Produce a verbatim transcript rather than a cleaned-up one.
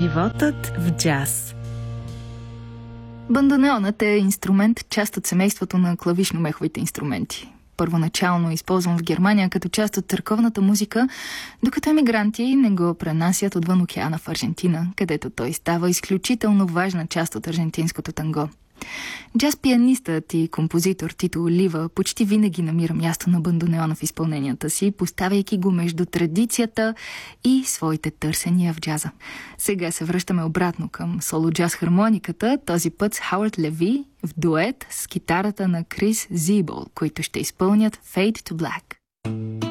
Животът в джаз. Бандонеонът е инструмент, част от семейството на клавишно-меховите инструменти. Първоначално използван в Германия като част от църковната музика, докато емигранти не го пренасят отвън океана в Аржентина, където той става изключително важна част от аржентинското танго. Джаз-пианистът и композитор Тито Олива почти винаги намира място на бандонеона в изпълненията си, поставяйки го между традицията и своите търсения в джаза. Сега се връщаме обратно към соло-джаз хармониката, този път с Хауърд Леви в дует с китарата на Крис Зибол, които ще изпълнят Fade to Black.